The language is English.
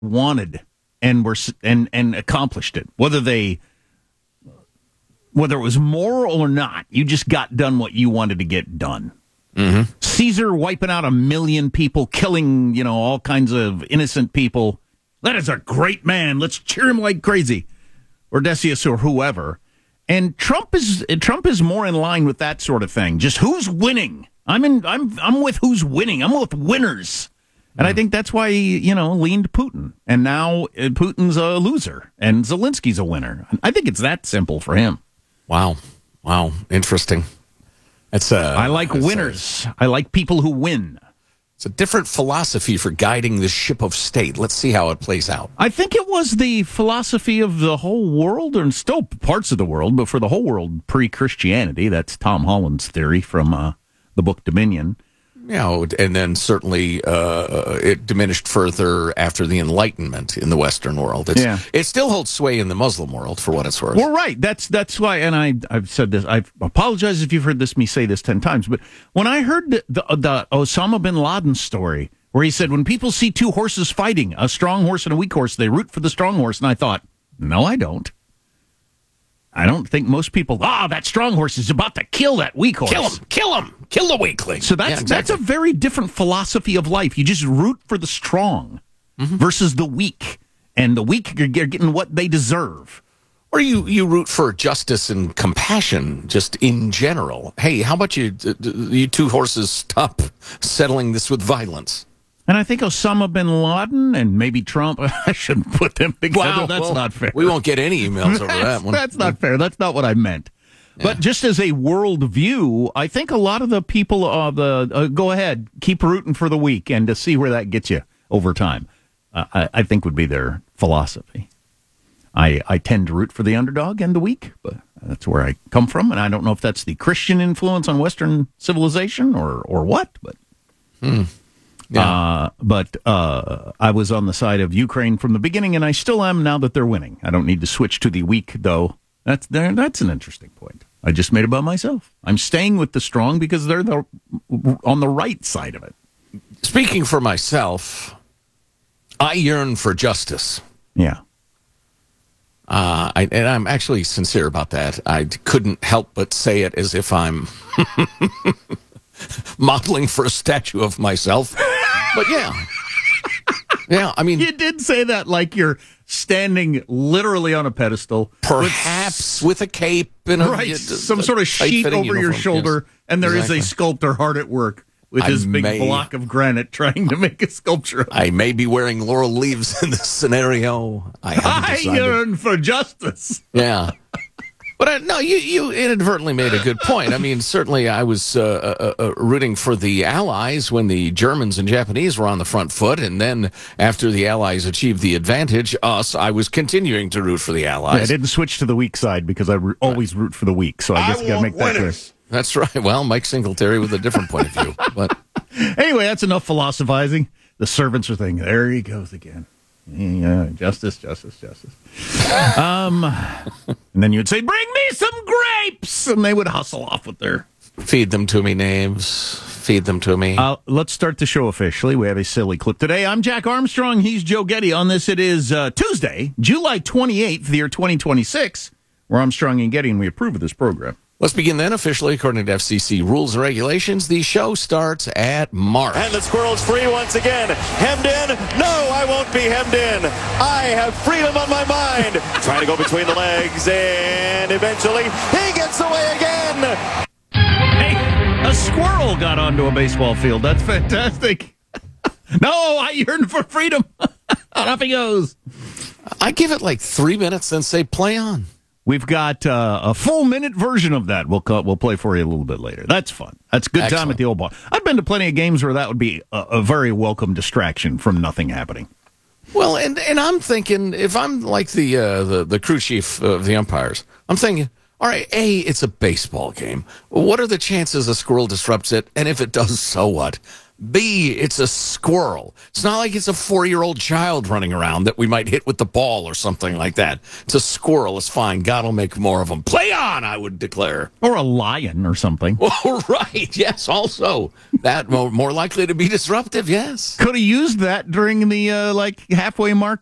wanted and accomplished it, whether it was moral or not. You just got done what you wanted to get done. Mm-hmm. Caesar wiping out 1 million people, killing all kinds of innocent people. That is a great man. Let's cheer him like crazy. Or Decius or whoever. And Trump is more in line with that sort of thing. Just who's winning. I'm with who's winning. I'm with winners. And I think that's why he, leaned Putin. And now Putin's a loser and Zelensky's a winner. I think it's that simple for him. Wow. Interesting. I like winners. I like people who win. It's a different philosophy for guiding the ship of state. Let's see how it plays out. I think it was the philosophy of the whole world, and still parts of the world, but for the whole world pre-Christianity. That's Tom Holland's theory from the book Dominion. Yeah, and then certainly it diminished further after the Enlightenment in the Western world. It still holds sway in the Muslim world, for what it's worth. Well, right. That's why, and I've said this. I apologize if you've heard me say this 10 times, but when I heard the Osama bin Laden story, where he said when people see two horses fighting, a strong horse and a weak horse, they root for the strong horse, and I thought, no, I don't. I don't think most people, that strong horse is about to kill that weak horse. Kill him. Kill the weakling. So that's a very different philosophy of life. You just root for the strong versus the weak. And the weak are getting what they deserve. Or you root for justice and compassion just in general. Hey, how about you two horses stop settling this with violence? And I think Osama bin Laden and maybe Trump, I shouldn't put them together. That's not fair. We won't get any emails over that one. That's not fair. That's not what I meant. Yeah. But just as a world view, I think a lot of the people go ahead, keep rooting for the weak and to see where that gets you over time, I think would be their philosophy. I tend to root for the underdog and the weak, but that's where I come from. And I don't know if that's the Christian influence on Western civilization or what, but... Yeah. But I was on the side of Ukraine from the beginning, and I still am now that they're winning. I don't need to switch to the weak, though. That's an interesting point. I just made about myself. I'm staying with the strong because they're on the right side of it. Speaking for myself, I yearn for justice. Yeah. And I'm actually sincere about that. I couldn't help but say it as if I'm modeling for a statue of myself. But yeah, I mean... You did say that like you're standing literally on a pedestal. Perhaps with a cape and some sort of sheet over your shoulder, yes. And there is a sculptor hard at work with his big block of granite trying to make a sculpture. I may be wearing laurel leaves in this scenario. I yearn for justice. Yeah. But no, you inadvertently made a good point. I mean, certainly I was rooting for the Allies when the Germans and Japanese were on the front foot, and then after the Allies achieved the advantage, I was continuing to root for the Allies. Yeah, I didn't switch to the weak side because I always root for the weak, so I guess I got to make that clear. That's right. Well, Mike Singletary with a different point of view. But anyway, that's enough philosophizing. The servants are thinking, there he goes again. Yeah, justice. And then you'd say, bring me some grapes! And they would hustle off with their... Feed them to me, names. Feed them to me. Let's start the show officially. We have a silly clip today. I'm Jack Armstrong. He's Joe Getty. On this, it is Tuesday, July 28th, the year 2026. We're Armstrong and Getty, and we approve of this program. Let's begin then. Officially, according to FCC rules and regulations, the show starts at mark. And the squirrel's free once again. Hemmed in? No, I won't be hemmed in. I have freedom on my mind. Trying to go between the legs, and eventually he gets away again. Hey, a squirrel got onto a baseball field. That's fantastic. No, I yearn for freedom. Off he goes. I give it like 3 minutes, then say play on. We've got a full minute version of that. We'll play for you a little bit later. That's fun. That's a good time at the old bar. I've been to plenty of games where that would be a very welcome distraction from nothing happening. Well, and I'm thinking, if I'm like the crew chief of the umpires, I'm thinking, all right, A, it's a baseball game. What are the chances a squirrel disrupts it? And if it does, so what? B, it's a squirrel. It's not like it's a 4-year-old child running around that we might hit with the ball or something like that. It's a squirrel. It's fine. God will make more of them. Play on, I would declare. Or a lion or something. Oh, right. Yes, also. That more likely to be disruptive, yes. Could have used that during the halfway mark